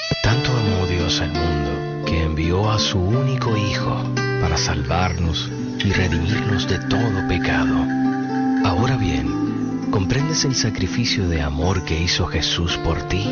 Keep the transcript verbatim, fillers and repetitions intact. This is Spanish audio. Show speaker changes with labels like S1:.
S1: Tanto amó Dios al mundo que envió a su único Hijo para salvarnos y redimirnos de todo pecado. Ahora bien, ¿comprendes el sacrificio de amor que hizo Jesús por ti?